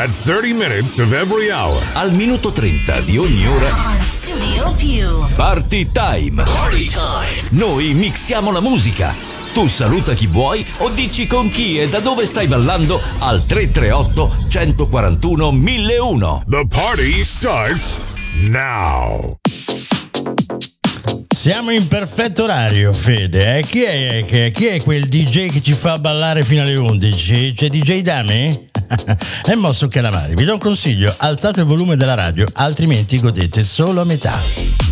At 30 minutes of every hour. Al minuto 30 di ogni ora. On Studio Più. Party time. Party time. Noi mixiamo la musica. Tu saluta chi vuoi o dici con chi e da dove stai ballando al 338 141 1001. The party starts now. Siamo in perfetto orario, Fede. Chi è quel DJ che ci fa ballare fino alle 11? C'è DJ Dami? È mosso Calamari. Vi do un consiglio: alzate il volume della radio, altrimenti godete solo a metà.